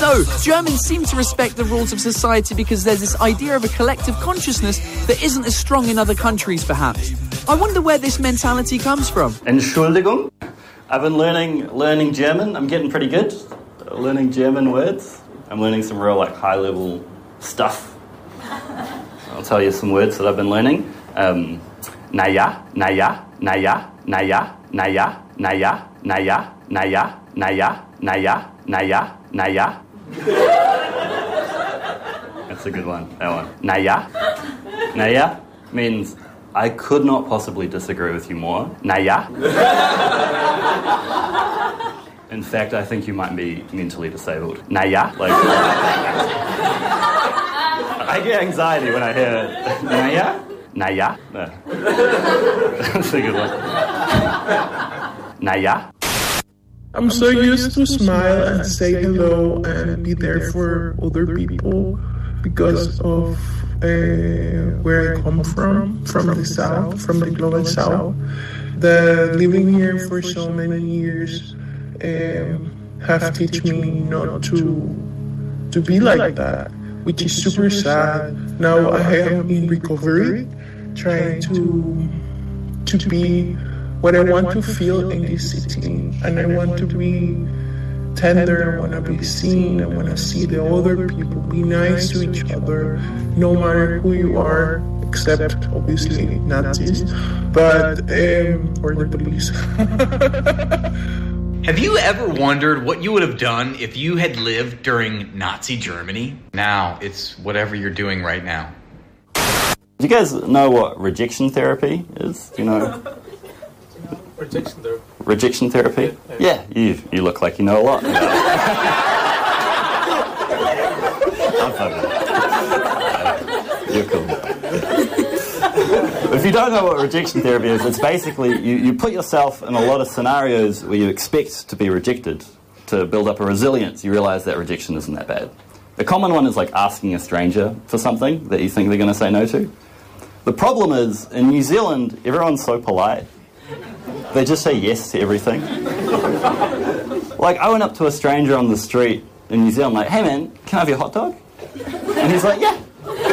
So, Germans seem to respect the rules of society because there's this idea of a collective consciousness that isn't as strong in other countries, perhaps. I wonder where this mentality comes from. Entschuldigung. I've been learning German. I'm getting pretty good. Learning German words. I'm learning some real, high-level stuff. I'll tell you some words that I've been learning. Naja, naja, naja, naja, naja, naja, naja, naja, naja, naja, naja, naja. That's a good one, that one. Naja. Naja means I could not possibly disagree with you more. Naja. In fact, I think you might be mentally disabled. Naja. I get anxiety when I hear Naja. Naja. No. That's a good one. Naja. I'm so used to smile and say hello and be there for other people because of where I come from the South, from the global South. Living here for so many years have taught me not to be like that, which is super sad. Now I am in recovery, trying to be what I want to feel in this city, and I want to be tender, I want to be seen, I want to see the other people, be nice to each other, no matter who you are, except obviously Nazis, but or the police. Have you ever wondered what you would have done if you had lived during Nazi Germany? Now it's whatever you're doing right now. Do you guys know what rejection therapy is? Do you know? Rejection therapy. Rejection therapy? Yeah, you look like you know a lot. I'm fucking. You're cool. If you don't know what rejection therapy is, it's basically you put yourself in a lot of scenarios where you expect to be rejected. To build up a resilience, you realise that rejection isn't that bad. The common one is like asking a stranger for something that you think they're going to say no to. The problem is, in New Zealand, everyone's so polite. They just say yes to everything. I went up to a stranger on the street in New Zealand, hey man, can I have your hot dog? And he's like, yeah.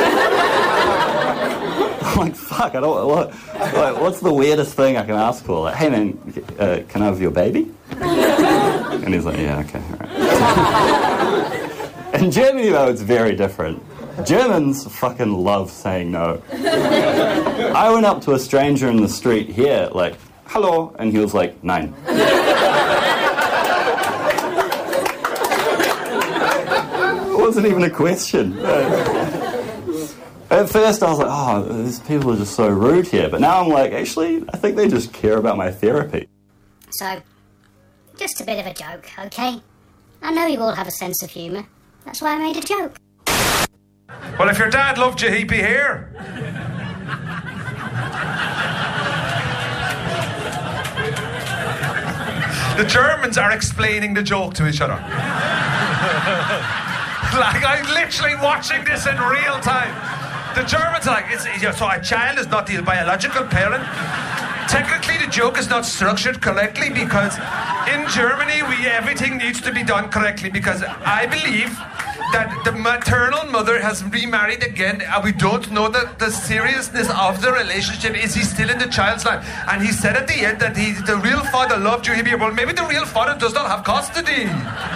I'm like, fuck, what's the weirdest thing I can ask for? Hey man, can I have your baby? And he's like, yeah, okay, all right. In Germany, though, it's very different. Germans fucking love saying no. I went up to a stranger in the street here, hello, and he was like, nein. It wasn't even a question. At first I was like, these people are just so rude here. But now I'm like, actually, I think they just care about my therapy. So, just a bit of a joke, okay? I know you all have a sense of humour. That's why I made a joke. Well, if your dad loved you, he'd be here. The Germans are explaining the joke to each other. I'm literally watching this in real time. The Germans are so a child is not the biological parent. Technically, the joke is not structured correctly because in Germany, everything needs to be done correctly because I believe that the maternal mother has remarried again and we don't know the seriousness of the relationship. Is he still in the child's life? And he said at the end that the real father loved you. He'd be, well, maybe the real father does not have custody.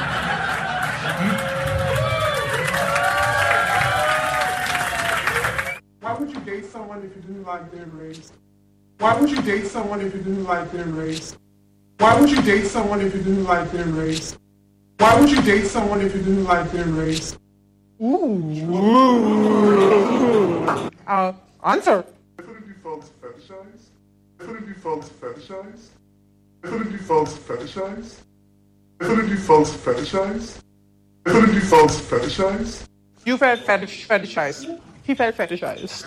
Why would you date someone if you didn't like their race? Why would you date someone if you didn't like their race? Why would you date someone if you didn't like their race? Why would you date someone if you didn't like their race? Answer. Could it be false fetishized? Could it be false fetishized? Could it be false fetishized? Could it be false fetishized? Could it be false fetishized? You felt fetishized. He felt fetishized.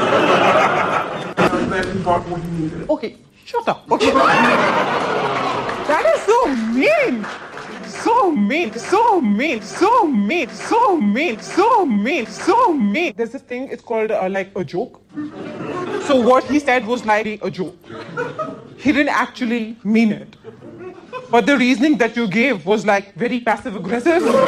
That he bought what he needed. Okay, shut up. Okay. That is so mean. So mean, so mean, so mean, so mean, so mean, so mean. There's this thing, it's called a joke. So what he said was like a joke. He didn't actually mean it. But the reasoning that you gave was very passive aggressive.